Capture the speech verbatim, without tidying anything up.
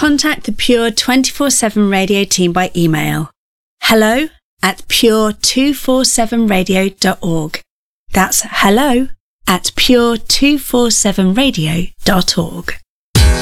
contact the Pure twenty-four seven Radio team by email. hello at pure two forty-seven radio dot org. That's hello at pure two forty-seven radio dot org.